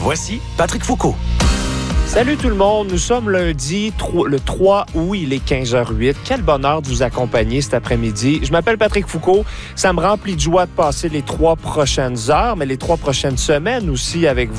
Voici Patrick Foucault. Salut tout le monde, nous sommes lundi, le 3 août, il est 15h08. Quel bonheur de vous accompagner cet après-midi. Je m'appelle Patrick Foucault, ça me remplit de joie de passer les 3 prochaines heures, mais les 3 prochaines semaines aussi avec vous.